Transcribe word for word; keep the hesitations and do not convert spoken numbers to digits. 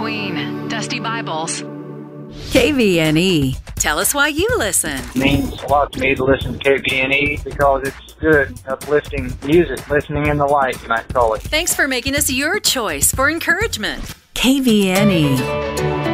Queen, Dusty Bibles. K V N E. Tell us why you listen. It means a lot to me to listen to K V N E because it's good, uplifting music, listening in the light, you might call it. Thanks for making us your choice for encouragement. K V N E.